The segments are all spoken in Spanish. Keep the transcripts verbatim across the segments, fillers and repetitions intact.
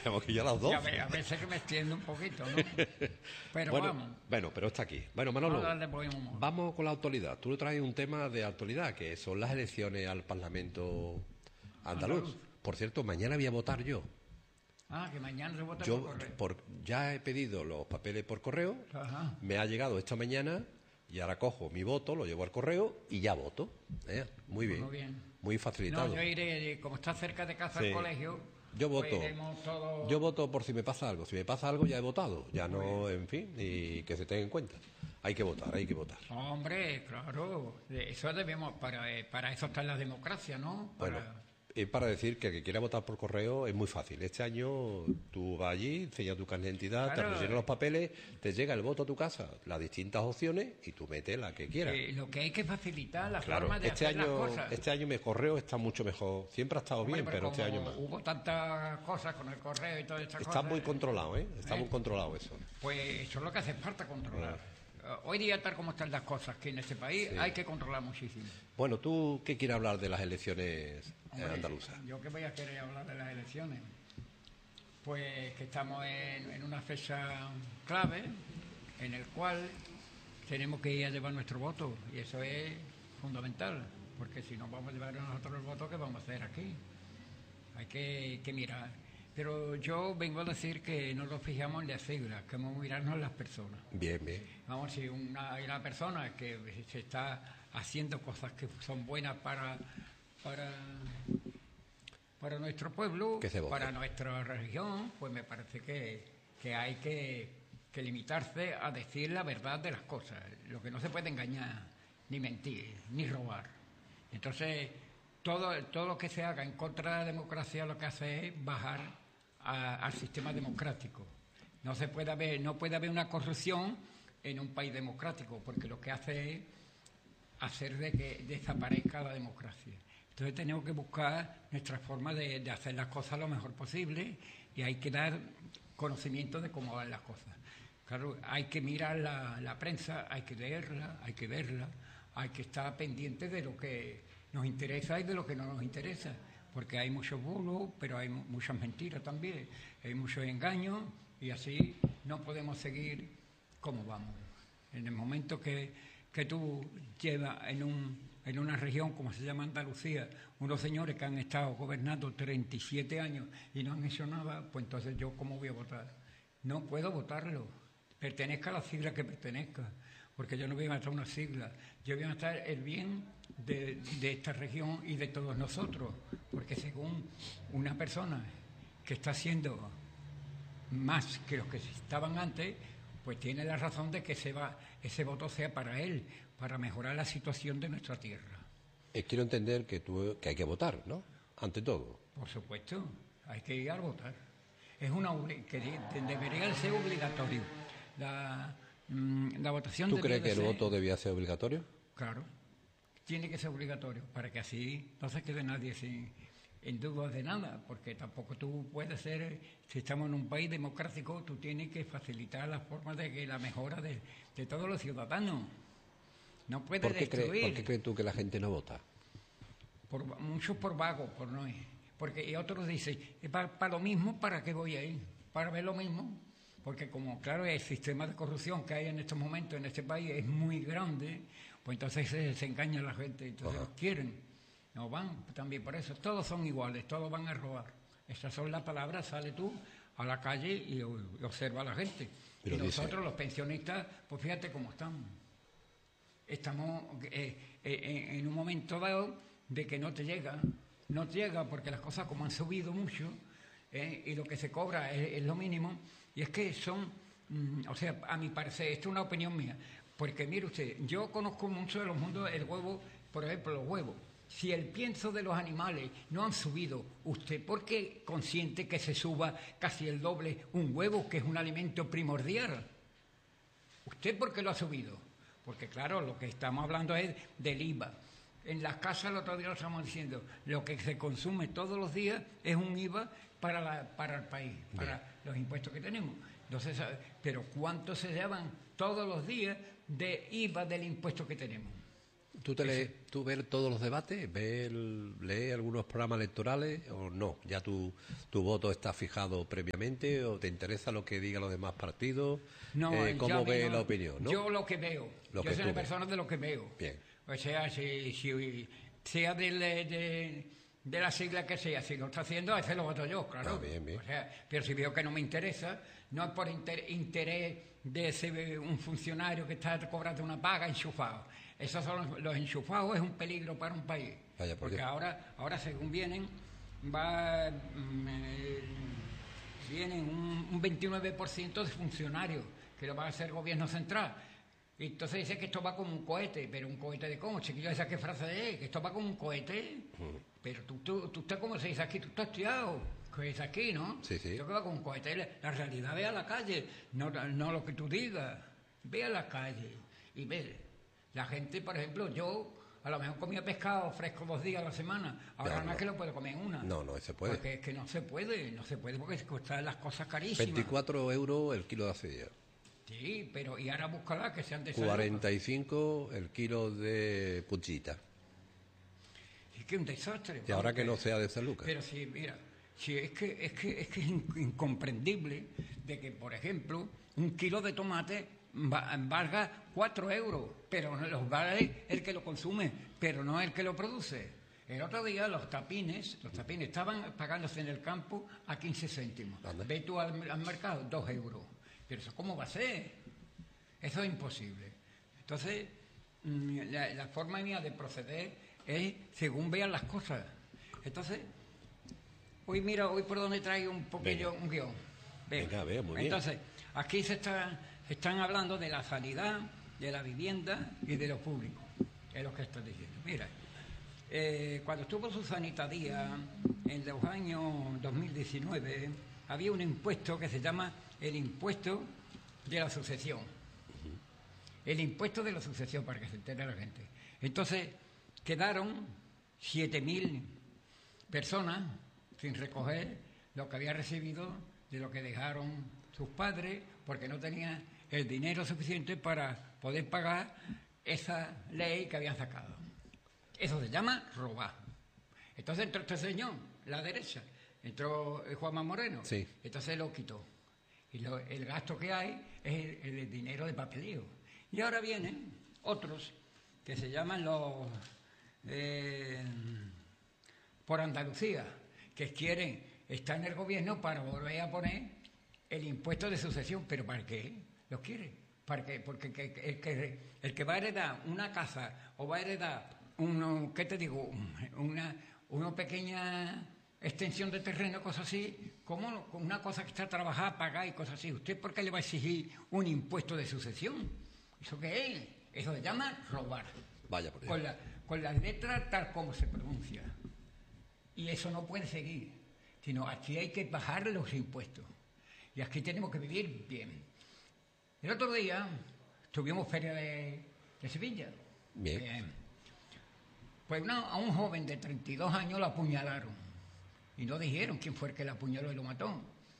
tenemos que ir a las dos. Ya ve, a veces que me extiendo un poquito, ¿no? Pero bueno, vamos. Bueno, pero está aquí. Bueno, Manolo, Vamos a darle buen humor. vamos con la actualidad. Tú traes un tema de actualidad, que son las elecciones al Parlamento andaluz. Andaluz. Por cierto, mañana voy a votar yo. Ah, que mañana se vota Yo por correo. por, ya he pedido los papeles por correo, Ajá. me ha llegado esta mañana y ahora cojo mi voto, lo llevo al correo y ya voto. ¿eh? Muy bien, Muy bien. muy facilitado. No, yo iré, como está cerca de casa Sí. el colegio, Yo voto. pues iremos todos... Yo voto por si me pasa algo. Si me pasa algo ya he votado. Ya no, en fin, y que se tenga en cuenta. Hay que votar, hay que votar. Hombre, claro, eso debemos, para, eh, para eso está la democracia, ¿no? Para... Bueno, es para decir que el que quiera votar por correo es muy fácil. Este año tú vas allí, enseñas tu carnet de identidad, Claro. te rellenan los papeles, te llega el voto a tu casa, las distintas opciones y tú metes la que quieras. Eh, lo que hay que facilitar la Claro, forma de este hacer año, las cosas. este año mi correo está mucho mejor. Siempre ha estado Hombre, bien, pero, este como año más. hubo tantas cosas con el correo y todas estas Está cosas... muy controlado, ¿eh? Está ¿eh? muy controlado eso. Pues eso es lo que hace falta, controlar. Hoy día, tal como están las cosas aquí en este país, Sí. hay que controlar muchísimo. Bueno, ¿tú qué quieres hablar de las elecciones eh, Hombre, andaluzas? Yo que voy a querer hablar de las elecciones. Pues que estamos en, en una fecha clave en el cual tenemos que ir a llevar nuestro voto y eso es fundamental, porque si no vamos a llevar nosotros el voto, ¿qué vamos a hacer aquí? Hay que, que mirar. Pero yo vengo a decir que no nos fijamos en las siglas, que vamos a mirarnos en las personas. Bien, bien. Vamos, si una, hay una persona que se está haciendo cosas que son buenas para para, para nuestro pueblo, Que se vote. para nuestra región, pues me parece que, que hay que, que limitarse a decir la verdad de las cosas. Lo que no se puede engañar, ni mentir, ni robar. Entonces, todo, todo lo que se haga en contra de la democracia lo que hace es bajar a, al sistema democrático. No se puede haber, no puede haber una corrupción en un país democrático, porque lo que hace es hacer de que desaparezca la democracia. Entonces tenemos que buscar nuestra forma de, de hacer las cosas lo mejor posible y hay que dar conocimiento de cómo van las cosas. Claro, hay que mirar la, la prensa, hay que leerla, hay que verla, hay que estar pendiente de lo que nos interesa y de lo que no nos interesa, porque hay muchos bulos, pero hay muchas mentiras también, hay muchos engaños y así no podemos seguir como vamos. En el momento que, que tú llevas en, un, en una región como se llama Andalucía, unos señores que han estado gobernando treinta y siete años y no han hecho nada, pues entonces yo ¿cómo voy a votar? No puedo votarlo, pertenezca a la sigla que pertenezca, porque yo no voy a matar una sigla, yo voy a matar el bien de, de esta región y de todos nosotros, porque según una persona que está haciendo más que los que estaban antes, pues tiene la razón de que ese, va, ese voto sea para él, para mejorar la situación de nuestra tierra. Eh, quiero entender que, tú, que hay que votar, ¿no? Ante todo. Por supuesto, hay que ir a votar. Es una que debería ser obligatorio. La, la votación. ¿Tú crees que el ser, voto debía ser obligatorio? Claro, tiene que ser obligatorio para que así no se quede nadie sin, en duda de nada, porque tampoco tú puedes ser, si estamos en un país democrático, tú tienes que facilitar las formas de que la mejora de, de todos los ciudadanos. No puedes ¿Por qué, destruir. cree, ¿Por qué crees tú que la gente no vota? Por, muchos por vago, por no ir. Porque y otros dicen, para, para lo mismo, ¿para qué voy a ir? Para ver lo mismo. Porque como, claro, el sistema de corrupción que hay en estos momentos en este país es muy grande, pues entonces se, se engaña a la gente, entonces los quieren, no van también por eso. Todos son iguales, todos van a robar. Esas son las palabras, sale tú a la calle y, y observa a la gente. Pero y nosotros, dice... los pensionistas, pues fíjate cómo estamos. Estamos eh, eh, en un momento dado de que no te llega, no te llega porque las cosas como han subido mucho, eh, y lo que se cobra es, es lo mínimo. Y es que son, mm, o sea, a mi parecer, esto es una opinión mía, porque mire usted, yo conozco mucho de los mundos del huevo, por ejemplo, los huevos. Si el pienso de los animales no han subido, ¿usted por qué consiente que se suba casi el doble un huevo, que es un alimento primordial? ¿Usted por qué lo ha subido? Porque claro, lo que estamos hablando es del I V A. En las casas el otro día lo estamos diciendo, lo que se consume todos los días es un I V A para, la, para el país, para Bien. los impuestos que tenemos. Entonces, pero ¿cuánto se llevan todos los días de I V A del impuesto que tenemos? ¿Tú, te lees, ¿Tú ves todos los debates? ¿Ves el- ¿Lees algunos programas electorales o no? ¿Ya tu, tu voto está fijado previamente o te interesa lo que digan los demás partidos? No, Eh, ya ¿Cómo me ves no- la opinión? ¿No? Yo lo que veo. Lo yo que soy tú una ves. persona de lo que veo. Bien. O sea, si, si sea del- de, de la sigla que sea, si lo está haciendo, a ese lo voto yo, claro. Ah, bien, bien. O sea, pero si veo que no me interesa, no es por inter- interés de ese, un funcionario que está cobrando una paga enchufado. Esos son los, los enchufados, es un peligro para un país. Vaya por porque Dios. ahora, ahora según vienen, va mm, eh, vienen un, un veintinueve por ciento de funcionarios que lo va a hacer el gobierno central. Y entonces dice que esto va como un cohete, pero un cohete de cómo, chiquillo, esa qué frase es, que esto va como un cohete. Pero tú, tú, tú estás como se dice aquí, tú estás estudiado, que es aquí, ¿no? Sí, sí. Esto que va como un cohete, la, la realidad, ve a la calle, no, no lo que tú digas, ve a la calle y ve. La gente, por ejemplo, yo a lo mejor comía pescado fresco dos días a la semana, ahora No, nada no. que lo puedo comer en una. No, no se puede. Porque es que no se puede, no se puede porque cuestan las cosas carísimas. veinticuatro euros el kilo de aceites. Sí, pero y ahora búscala que sean de esa cuarenta y cinco el kilo de puchita. época. Es que es un desastre. Y ahora vamos, que no sea de San Lucas. Pero sí, mira, sí, es que es que es que es in- incomprendible de que, por ejemplo, un kilo de tomate va- valga cuatro euros, pero no los vale el que lo consume, pero no el que lo produce. El otro día los tapines, los tapines estaban pagándose en el campo a quince céntimos. Anda. Ve tú al, al mercado, dos euros. Pero eso cómo va a ser? Eso es imposible. Entonces, mm, la, la forma mía de proceder es según vean las cosas. Entonces, hoy mira, hoy por donde traigo un poquillo, Venga. un guión. Venga. Venga, vea, muy bien. Entonces, aquí se está, están hablando de la sanidad, de la vivienda y de lo público. Es lo que están diciendo. Mira, eh, cuando estuvo su sanitadía en los años dos mil diecinueve, había un impuesto que se llama el impuesto de la sucesión. El impuesto de la sucesión, para que se entere la gente. Entonces, quedaron siete mil personas sin recoger lo que había recibido de lo que dejaron sus padres, porque no tenían el dinero suficiente para poder pagar esa ley que habían sacado. Eso se llama robar. Entonces entró este señor, la derecha, entró eh, Juanma Moreno, Sí. entonces lo quitó. Y lo- el gasto que hay es el, el dinero de papeleo. Y ahora vienen otros que se llaman los eh, por Andalucía, que quieren estar en el gobierno para volver a poner el impuesto de sucesión. ¿Pero para qué? ¿Lo quiere? ¿Para qué? Porque que- que- el que, el que va a heredar una casa o va a heredar, uno, ¿qué te digo? Una, una pequeña extensión de terreno, cosas así, como una cosa que está trabajada, pagada y cosas así. ¿Usted por qué le va a exigir un impuesto de sucesión? ¿Eso qué es? Eso se llama robar. Vaya por Dios. Con, la, con las letras tal como se pronuncia. Y eso no puede seguir, sino aquí hay que bajar los impuestos. Y aquí tenemos que vivir bien. El otro día tuvimos feria de, de Sevilla. Bien. Pues una- a un joven de treinta y dos años lo apuñalaron. Y no dijeron quién fue el que lo apuñaló y lo mató.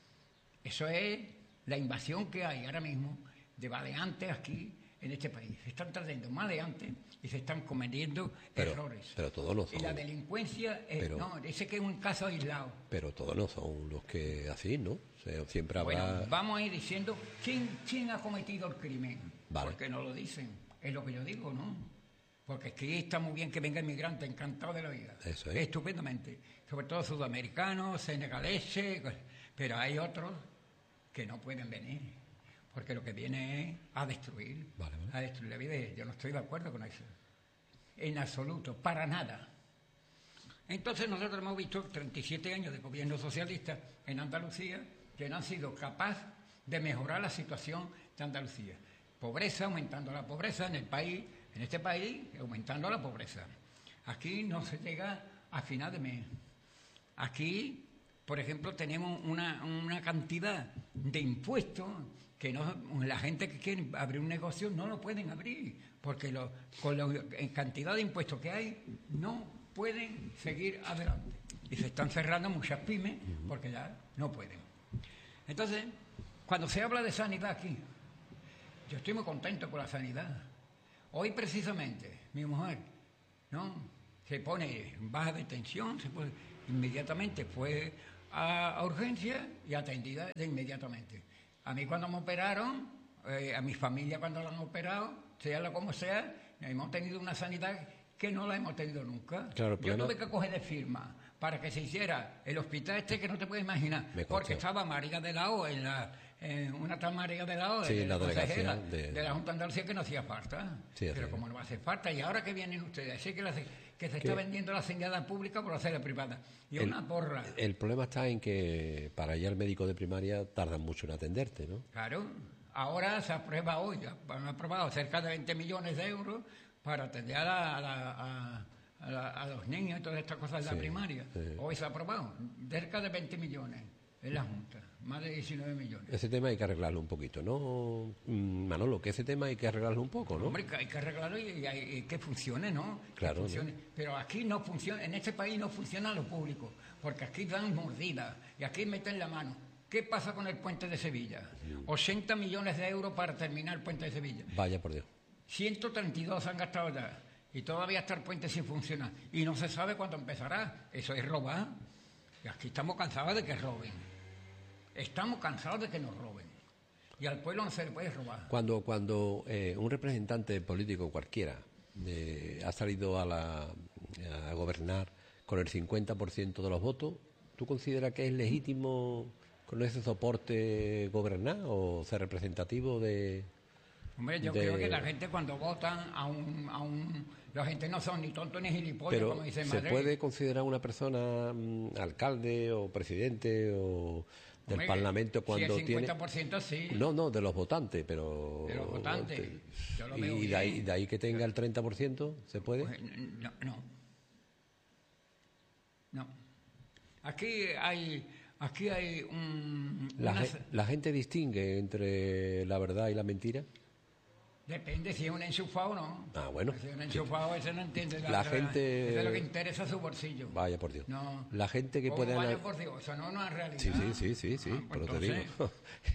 Eso es la invasión que hay ahora mismo de maleantes aquí en este país. Se están trayendo maleantes y se están cometiendo Pero, errores. pero todos no Y la son. delincuencia, es, Pero- no, ese que es un caso aislado. Pero todos no son los que así, ¿no? O sea, siempre habrá. Bueno, vamos a ir diciendo quién, quién ha cometido el crimen. Vale. Porque no lo dicen. Es lo que yo digo, ¿no? Porque aquí está muy bien que venga inmigrante, encantado de la vida. Eso es. Estupendamente. Sobre todo sudamericanos, senegaleses, pero hay otros que no pueden venir. Porque lo que viene es a destruir. Vale, vale. A destruir la vida. Yo no estoy de acuerdo con eso. En absoluto, para nada. Entonces nosotros hemos visto treinta y siete años de gobierno socialista en Andalucía que no han sido capaces de mejorar la situación de Andalucía. Pobreza, aumentando la pobreza en el país, en este país, aumentando la pobreza. Aquí no se llega a final de mes. Aquí, por ejemplo, tenemos una, una cantidad de impuestos que no, la gente que quiere abrir un negocio no lo pueden abrir, porque lo- con la cantidad de impuestos que hay no pueden seguir adelante. Y se están cerrando muchas pymes porque ya no pueden. Entonces, cuando se habla de sanidad aquí, yo estoy muy contento con la sanidad. Hoy precisamente, mi mujer ¿no? Se pone baja de tensión, se pone, inmediatamente fue a, a urgencia y atendida de inmediatamente. A mí cuando me operaron, eh, a mi familia cuando la han operado, sea lo como sea, hemos tenido una sanidad que no la hemos tenido nunca. Claro, yo tuve que coger de firma para que se hiciera el hospital este que no te puedes imaginar, porque estaba María de la O en la... Eh, una tal María de la O, sí, de la consejera de... de la Junta de Andalucía, que no hacía falta. Sí, pero como no va a hacer falta, y ahora que vienen ustedes, sé que, la, que se está ¿Qué? vendiendo la sanidad pública por hacerla privada. Y el, una porra. El problema está en que para ir al médico de primaria tardan mucho en atenderte, ¿no? Claro. Ahora se aprueba hoy, han aprobado cerca de veinte millones de euros para atender a, la, a, la, a, a, la, a los niños y todas estas cosas de sí, la primaria. Sí. Hoy se ha aprobado cerca de veinte millones en la Junta. Más de diecinueve millones. Ese tema hay que arreglarlo un poquito, ¿no, Manolo? Que ese tema hay que arreglarlo un poco, ¿no? Hombre, hay que arreglarlo y, y, y que funcione, ¿no? Claro. Que funcione. ¿no? Pero aquí no funciona, en este país no funciona lo público, porque aquí dan mordidas y aquí meten la mano. ¿Qué pasa con el puente de Sevilla? Mm. ochenta millones de euros para terminar el puente de Sevilla. Vaya por Dios. ciento treinta y dos han gastado ya y todavía está el puente sin funcionar. Y no se sabe cuándo empezará. Eso es robar. Y aquí estamos cansados de que roben. Estamos cansados de que nos roben. Y al pueblo no se le puede robar. Cuando, cuando eh, un representante político cualquiera eh, ha salido a, la, a gobernar con el cincuenta por ciento de los votos, ¿tú consideras que es legítimo con ese soporte gobernar o ser representativo de...? Hombre, yo de... creo que la gente cuando votan a un... A un la gente no son ni tontos ni gilipollas, pero como dice ¿se Madrid. puede considerar una persona um, alcalde o presidente o del Hombre, Parlamento cuando si el cincuenta por ciento tiene... sí. No, no, de los votantes, pero... De los votantes. Te... Yo lo y veo de ahí, de ahí que tenga el treinta por ciento, ¿se puede? Pues, no, no. No. Aquí hay... Aquí hay un... La, una... ge- ¿La gente distingue entre la verdad y la mentira? Depende si es un enchufado o no. Ah, bueno. Si es un enchufado, ese no entiende la, la gente... Eso es lo que interesa a su bolsillo. Vaya por Dios. No. La gente que o puede... Vaya anal... por Dios, eso no, no es realidad. Sí, sí, sí, sí, sí, Ah, pues pero te entonces...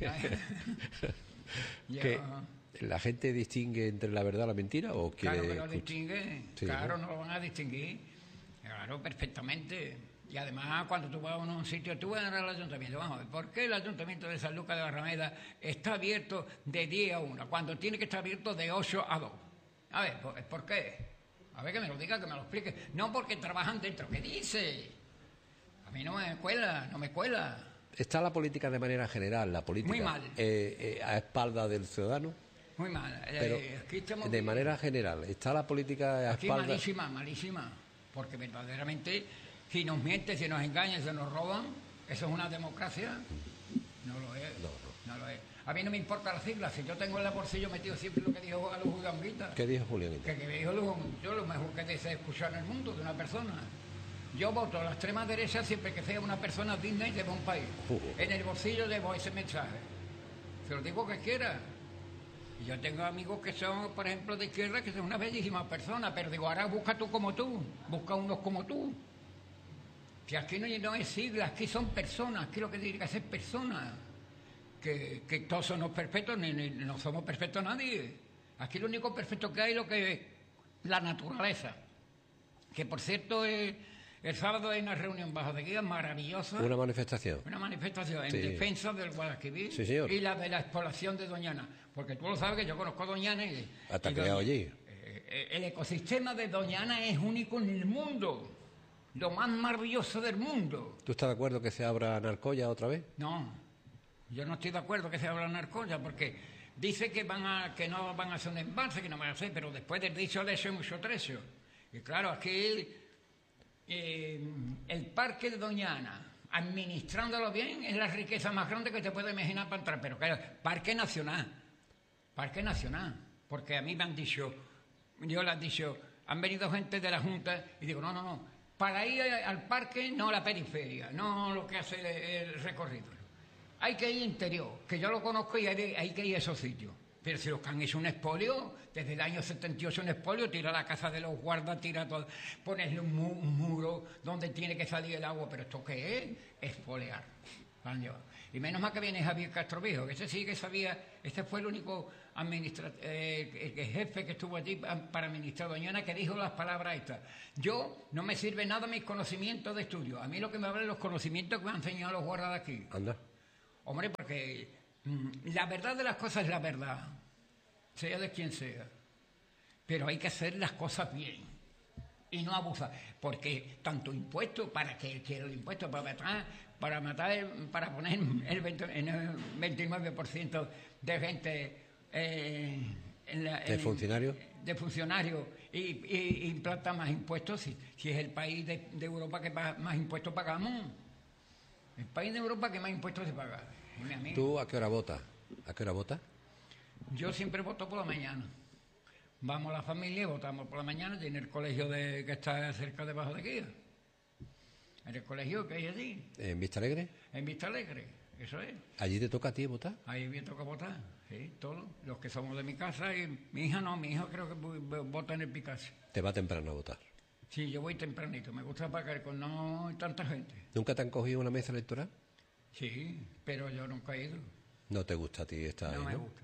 digo. que ¿la gente distingue entre la verdad y la mentira o quiere...? Claro que lo distingue, sí, claro, ¿no? no lo van a distinguir. Claro, perfectamente. Y además, cuando tú vas a un sitio, tú vas al ayuntamiento. Vamos a ver, ¿por qué el ayuntamiento de San Lucas de Barrameda está abierto de diez a una, cuando tiene que estar abierto de ocho a dos? A ver, ¿por, ¿por qué? A ver, que me lo diga, que me lo explique. No porque trabajan dentro. ¿Qué dice? A mí no me cuela, no me cuela. ¿Está la política de manera general, la política Muy mal. Eh, eh, a espalda del ciudadano? Muy mal. Pero, eh, aquí estamos de bien. manera general, ¿está la política a Aquí espalda? malísima, malísima. Porque verdaderamente, si nos mienten, si nos engañan, si nos roban, ¿eso es una democracia? No lo es. No, no. No lo es. A mí no me importa las siglas. Si yo tengo en el bolsillo metido siempre lo que dijo a los Julián. ¿Qué dijo Julián? Que, que me dijo los, yo lo mejor que deseo escuchar en el mundo de una persona. Yo voto a la extrema derecha siempre que sea una persona digna y de buen país. Uh. En el bolsillo llevo ese mensaje. Se lo digo que quiera. Y yo tengo amigos que son, por ejemplo, de izquierda, que son una bellísima persona, pero digo, ahora busca tú como tú, busca unos como tú. Si aquí no, no es siglas, aquí son personas, aquí lo que tiene que ser personas. Que, que todos somos perfectos, ni, ni no somos perfectos nadie. Aquí lo único perfecto que hay es lo que es la naturaleza. Que por cierto, eh, el sábado hay una reunión bajo de guía maravillosa. Una manifestación. Una manifestación en sí. defensa del Guadalquivir sí, señor. y la de la exploración de Doñana. Porque tú lo sabes que yo conozco a Doñana y... Hasta y que Doña, allí. Eh, el ecosistema de Doñana es único en el mundo. Lo más maravilloso del mundo. ¿Tú estás de acuerdo que se abra Narcoya otra vez? No, yo no estoy de acuerdo que se abra Narcoya porque dice que van a que no van a hacer un embalse, que no van a hacer, pero después del dicho de eso mucho trecho. Y claro, aquí eh, el parque de Doñana, administrándolo bien, es la riqueza más grande que te puedes imaginar para entrar. Pero claro, parque nacional, parque nacional, porque a mí me han dicho, yo le han dicho, han venido gente de la Junta y digo, no, no, no, para ir al parque, no a la periferia, no lo que hace el, el recorrido. Hay que ir interior, que yo lo conozco y hay, hay que ir a esos sitios. Pero si los que han hecho un expolio, desde el año setenta y ocho un expolio, tira la casa de los guardas, tira todo, ponerle un, mu un muro donde tiene que salir el agua. ¿Pero esto qué es? Expoliar. lo han llevado. Y menos mal que viene Javier Castro Viejo, que ese sí que sabía, este fue el único administra eh, el jefe que estuvo allí para administrar Doñana, que dijo las palabras estas: yo no me sirve nada mis conocimientos de estudio, a mí lo que me valen los conocimientos que me han enseñado los guardas de aquí. Anda. Hombre, porque mmm, la verdad de las cosas es la verdad, sea de quien sea, pero hay que hacer las cosas bien y no abusar, porque tanto impuesto, para que, que el impuesto para matar, para matar, el, para poner el, veinte, el veintinueve por ciento de gente eh, en la, de en, funcionarios, de funcionarios y, y, y implanta más impuestos, si, si es el país de, de Europa que más impuestos pagamos, el país de Europa que más impuestos se paga. ¿Tú a qué hora votas? ¿A qué hora votas? Yo siempre voto por la mañana. Vamos a la familia y votamos por la mañana, y en el colegio de, que está cerca debajo de aquí. En el colegio que hay allí. ¿En Vista Alegre? En Vista Alegre, eso es. ¿Allí te toca a ti votar? Ahí me toca votar, sí, todos. Los que somos de mi casa, y mi hija no, mi hija creo que vota en el Picasso. ¿Te va temprano a votar? Sí, yo voy tempranito, me gusta pagar con no tanta gente. ¿Nunca te han cogido una mesa electoral? Sí, pero yo nunca he ido. ¿No te gusta a ti estar no ahí, me no? gusta.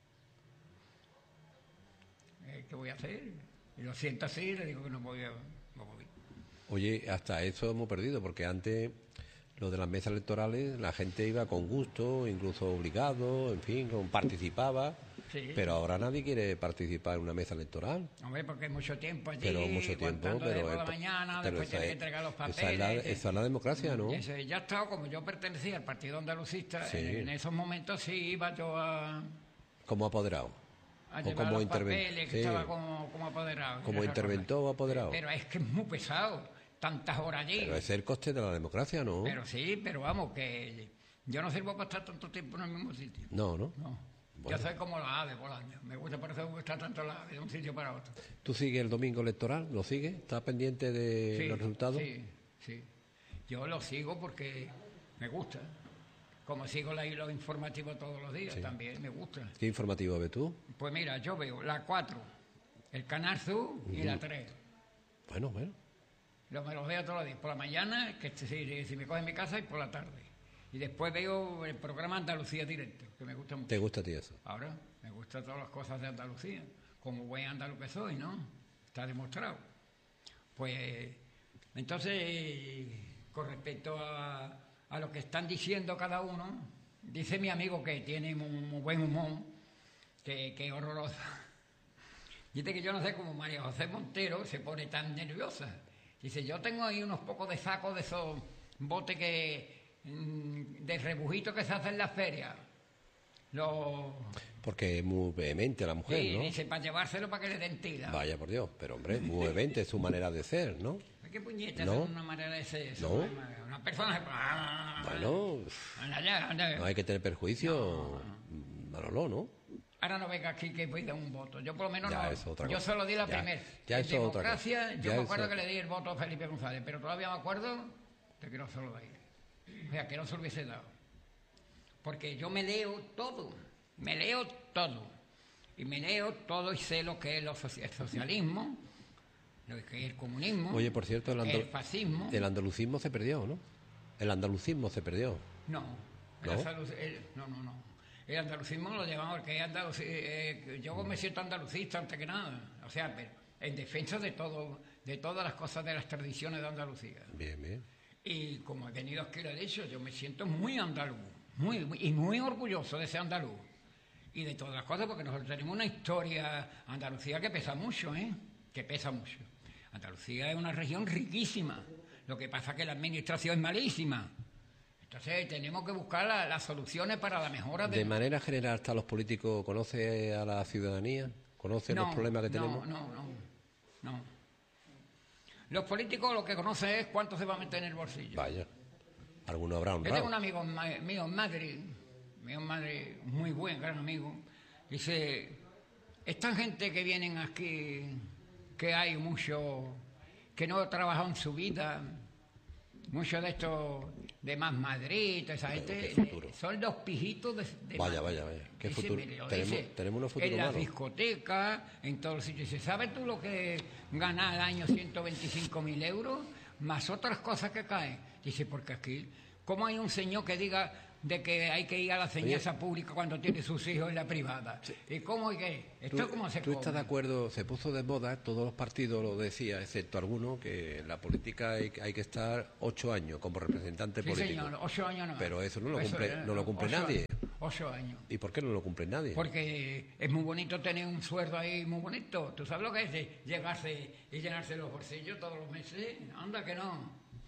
¿Qué voy a hacer? Y lo siento así, le digo que no voy a... No voy. Oye, hasta eso hemos perdido, porque antes lo de las mesas electorales la gente iba con gusto, incluso obligado, en fin, participaba, sí. Pero ahora nadie quiere participar en una mesa electoral. Hombre, porque hay mucho tiempo allí, pero mucho tiempo, pero de por es, la mañana, pero después tiene es, que entregar los papeles. Esa es la, esa es la democracia, ¿no? Ese, ya estaba, como yo pertenecía al Partido Andalucista, sí. en, en esos momentos sí iba yo a... Como apoderado. A o como interventor. Sí. Estaba como, como apoderado. Como interventor o apoderado. Pero es que es muy pesado, tantas horas allí. Pero ese es el coste de la democracia, ¿no? Pero sí, pero vamos, que yo no sirvo para estar tanto tiempo en el mismo sitio. No, ¿no? No. Bueno. Yo soy como la ave volando. Me gusta, por eso me gusta tanto la ave de un sitio para otro. ¿Tú sigues el domingo electoral? ¿Lo sigues? ¿Estás pendiente de sí, los resultados? Sí, sí. Yo lo sigo porque me gusta. Como sigo la, los informativos todos los días, sí. También me gusta. ¿Qué informativo ves tú? Pues mira, yo veo la cuatro, el Canal Sur y uh-huh. la tres. Bueno, bueno. Lo, me los veo todos los días. Por la mañana, que si, si me coge en mi casa, y por la tarde. Y después veo el programa Andalucía Directo, que me gusta mucho. ¿Te gusta a ti eso? Ahora, me gustan todas las cosas de Andalucía. Como buen andaluz que soy, ¿no? Está demostrado. Pues, entonces, con respecto a... a lo que están diciendo cada uno, dice mi amigo que tiene muy, muy buen humor, que, que horroroso. Dice que yo no sé cómo María José Montero se pone tan nerviosa. Dice, yo tengo ahí unos pocos de sacos de esos botes que de rebujito que se hacen en las ferias. Los... Porque es muy vehemente la mujer, sí, ¿no? Dice, para llevárselo para que le den tira. Vaya por Dios, pero hombre, muy vehemente es su manera de ser, ¿no? ¿Qué puñetas ¿No? es una manera de ser eso? ¿No? Una persona... Bueno, anda ya, anda. No hay que tener perjuicio, Manolo, ¿no? Ahora no venga aquí que voy a dar un voto. Yo por lo menos ya, no. Es otra yo cosa. solo di la ya, primera. Ya en es democracia, otra cosa. yo ya me acuerdo eso... que le di el voto a Felipe González, pero todavía me acuerdo de que no se lo da. O sea, que no se lo hubiese dado. Porque yo me leo todo. Me leo todo. Y me leo todo y sé lo que es lo soci- el socialismo, lo que es el comunismo. Oye, por cierto, el, andal... el fascismo. El andalucismo se perdió, ¿no? El andalucismo se perdió. No. ¿No? El andaluz... el... no, no, no. El andalucismo lo llevamos porque andaluc... eh, yo me siento andalucista antes que nada. O sea, en defensa de todo, de todas las cosas de las tradiciones de Andalucía. Bien, bien. Y como he venido aquí lo he dicho, yo me siento muy andaluz, muy, muy y muy orgulloso de ser andaluz. Y de todas las cosas, porque nosotros tenemos una historia Andalucía que pesa mucho, ¿eh? Que pesa mucho. Andalucía es una región riquísima. Lo que pasa es que la administración es malísima. Entonces tenemos que buscar la, las soluciones para la mejora de... De manera general, ¿hasta los políticos conoce a la ciudadanía? ¿Conoce no, los problemas que no, tenemos? No, no, no. Los políticos lo que conocen es cuánto se va a meter en el bolsillo. Vaya, alguno habrá honrado. Yo tengo un amigo mío en Madrid, mío en Madrid, muy buen, gran amigo. Dice, esta gente que vienen aquí, que hay mucho, que no trabajan en su vida, muchos de estos de Más Madrid, toda esa gente, son los pijitos de, de Vaya, Madrid. vaya, vaya, qué dice, futuro. Mire, tenemos, dice, tenemos unos futuros en las malos. discotecas, en todos los sitios. Dice, ¿sabes tú lo que gana al año ciento veinticinco mil euros? Más otras cosas que caen. Dice, porque aquí ¿Cómo hay un señor que diga de que hay que ir a la enseñanza pública cuando tiene sus hijos en la privada? Sí. ¿Y cómo y qué? ¿Esto ¿Tú, cómo se ¿Tú come? estás de acuerdo? Se puso de moda, todos los partidos lo decían, excepto algunos, que en la política hay, hay que estar ocho años como representante sí, político. Señor, ocho años no. Pero eso no lo eso, cumple, eh, no lo cumple ocho nadie. Años, ocho años. ¿Y por qué no lo cumple nadie? Porque es muy bonito tener un sueldo ahí muy bonito. ¿Tú sabes lo que es de llegarse y llenarse los bolsillos todos los meses? Anda que no.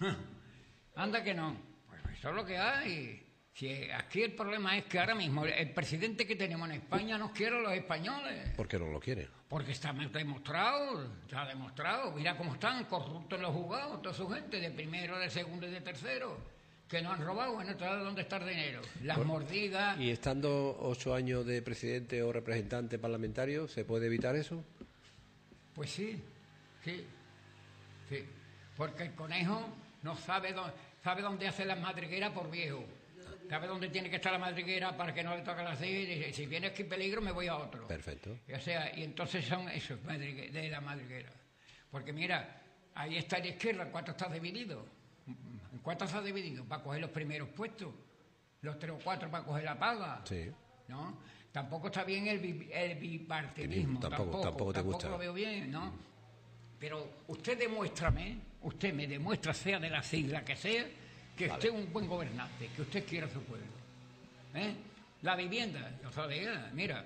Anda que no. Pues eso es lo que hay. Si aquí el problema es que ahora mismo el presidente que tenemos en España nos quiere a los españoles. ¿Por qué no lo quieren? Porque está demostrado, está demostrado. Mira cómo están corruptos los juzgados, toda su gente, de primero, de segundo y de tercero, que no han robado. Bueno, ¿dónde está el dinero? Las Por, mordidas. ¿Y estando ocho años de presidente o representante parlamentario, se puede evitar eso? Pues sí, sí, sí. Porque el conejo no sabe dónde, sabe dónde hace las madrigueras por viejo. Sabe dónde tiene que estar la madriguera para que no le toque la silla y dice, si viene aquí peligro me voy a otro. Perfecto. O sea, y entonces son esos de la madriguera. Porque mira, ahí está la izquierda, ¿en cuánto está dividido? ¿En cuánto está dividido? Para coger los primeros puestos, los tres o cuatro para coger la paga. Sí. ¿No? Tampoco está bien el, bi, el bipartidismo, tampoco, tampoco, tampoco te tampoco gusta. Lo veo bien, ¿no? Pero usted demuéstrame, usted me demuestra, sea de la sigla que sea, que vale. Usted es un buen gobernante, que usted quiera a su pueblo. ¿Eh? La vivienda, lo sabía, mira,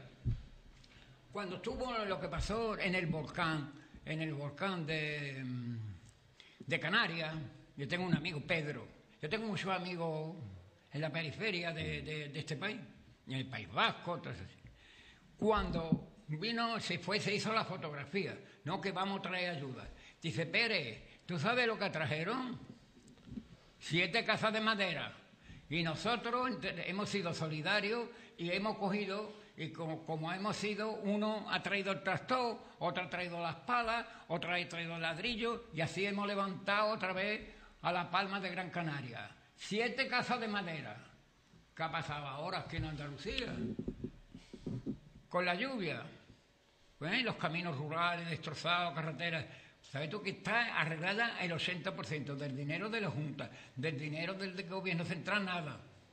cuando estuvo lo que pasó en el volcán, en el volcán de, de Canarias, yo tengo un amigo, Pedro, yo tengo muchos amigos en la periferia de, de, de este país, en el País Vasco, entonces, cuando vino, se fue, se hizo la fotografía, no que vamos a traer ayuda. Dice, Pérez, ¿tú sabes lo que trajeron? Siete casas de madera. Y nosotros hemos sido solidarios y hemos cogido, y como, como hemos sido, uno ha traído el tractor, otro ha traído las palas, otro ha traído el ladrillo, y así hemos levantado otra vez a la Palma de Gran Canaria. Siete casas de madera. ¿Qué ha pasado ahora aquí en Andalucía? Con la lluvia. ¿Eh? Los caminos rurales destrozados, carreteras. ¿Sabes tú que está arreglada el ochenta por ciento del dinero de la Junta, del dinero del, del gobierno central, nada?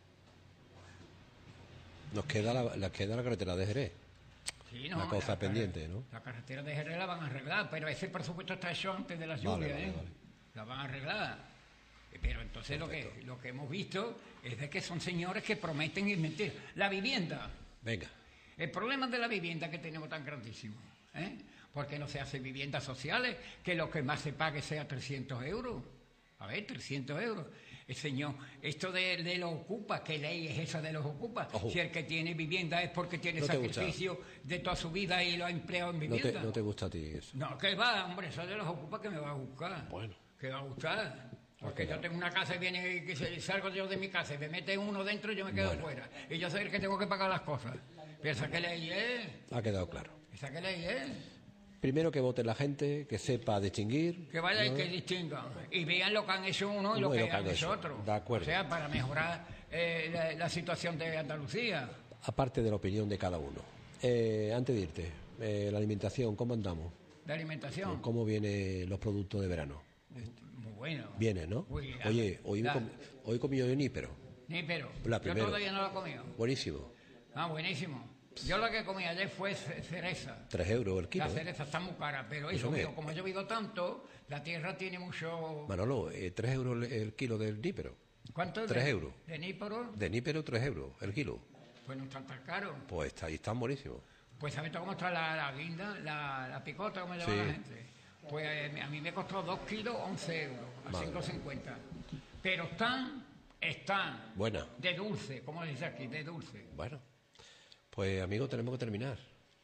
Nos queda la, la, queda la carretera de Jerez. Sí, no, una cosa la, pendiente, ¿no? La carretera de Jerez la van a arreglar, pero ese presupuesto está hecho antes de la lluvia, vale, vale, ¿eh? Vale. La van a arreglar. Pero entonces lo que, lo que hemos visto es de que son señores que prometen y mentir. La vivienda. Venga. El problema de la vivienda que tenemos tan grandísimo, ¿eh? Porque no se hacen viviendas sociales, que lo que más se pague sea trescientos euros. A ver, trescientos euros. El señor, esto de, de los ocupas, ¿qué ley es esa de los ocupas? Ojo. Si el que tiene vivienda es porque tiene no sacrificio de toda su vida y lo ha empleado en vivienda. No te, no te gusta a ti eso. No, que va, hombre, eso de los ocupas que me va a buscar. Bueno. Que va a gustar. Porque okay, yo tengo una casa y viene, que salgo yo de mi casa y me mete uno dentro y yo me quedo bueno. fuera. Y yo soy el que tengo que pagar las cosas. ¿Piensa qué ley es? Ha quedado claro. ¿Esa qué ley es? Primero que vote la gente, que sepa distinguir. Que vaya ¿no? y que distingan. Y vean lo que han hecho uno y lo, lo que, que han hecho otro. De acuerdo. O sea, para mejorar eh, la, la situación de Andalucía. Aparte de la opinión de cada uno. Eh, antes de irte, eh, la alimentación, ¿cómo andamos? ¿La alimentación? ¿Cómo vienen los productos de verano? Muy bueno. Viene, ¿no? Muy bien. Oye, hoy, la... com hoy he comido de nípero. Nípero. La Yo todavía no lo he comido. Buenísimo. Ah, buenísimo. Yo lo que comí ayer fue cereza. Tres euros el kilo. La cereza está muy cara, pero eso, mío, como ha llovido tanto, la tierra tiene mucho... Manolo, eh, tres euros el, el kilo del nípero. ¿Cuánto es? Tres de, euros. ¿De nípero? De nípero, tres euros el kilo. Pues no están tan caros. Pues está, y están buenísimos. Pues ¿sabes cómo está la, la guinda, la, la picota, como llama sí. la gente? Pues eh, a mí me costó dos kilos, once euros, a cinco cincuenta. Pero están, están... Buena. De dulce, como dice aquí, de dulce. Bueno. Pues, amigo, tenemos que terminar.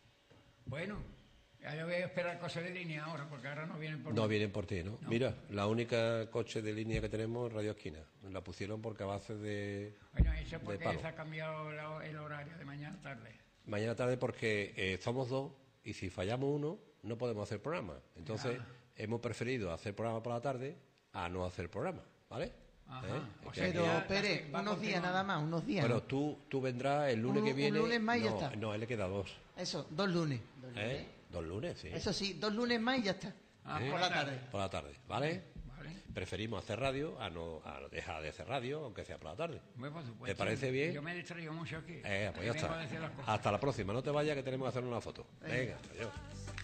Bueno, ya yo voy a esperar coches de línea ahora, porque ahora no vienen por No mí. vienen por ti, ¿no? no. Mira, la única coche de línea que tenemos es Radio Esquina. La pusieron porque a base de Bueno, eso es porque se ha cambiado la, el horario de mañana tarde. Mañana tarde porque eh, somos dos y si fallamos uno, no podemos hacer programa. Entonces, ah. hemos preferido hacer programa por la tarde a no hacer programa, ¿vale? ¿Eh? O sea, pero, Pérez, unos días nada más, unos días. Bueno, tú, tú vendrás el lunes un, que viene. Un lunes más y no, ya está. No, él le queda dos. Eso, dos lunes. Dos lunes, ¿Eh? Dos lunes, sí. Eso sí, dos lunes más y ya está. Ah, ¿Eh? Por la tarde. Por la tarde, ¿vale? Vale. ¿Vale? Preferimos hacer radio a no a dejar de hacer radio, aunque sea por la tarde. Bueno, por supuesto. ¿Te parece bien? Yo me he distraído mucho aquí. Eh, pues ya Vengo a está. decir las cosas. Hasta la próxima. No te vayas, que tenemos que hacer una foto. Venga, adiós.